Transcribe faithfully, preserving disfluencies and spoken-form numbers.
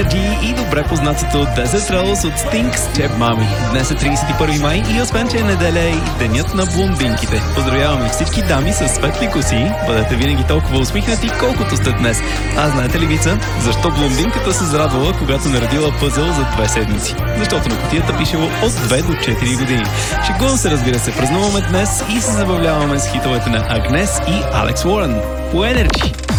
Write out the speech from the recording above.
Energy и добре познатото Desert Rose от Sting с Cheb Mami. Днес е тридесет и първи май и освен, че е неделя и денят на блондинките. Поздравяваме всички дами с светли коси. Бъдете винаги толкова усмихнати, колкото сте днес. А знаете ли, Вица, защо блондинката се зарадвала, когато наредила пъзъл за две седмици? Защото на кутията пишело от две до четири години. Шегувам се, разбира се, празнуваме днес и се забавляваме с хитовете на Агнес и Алекс Уорън по Energy.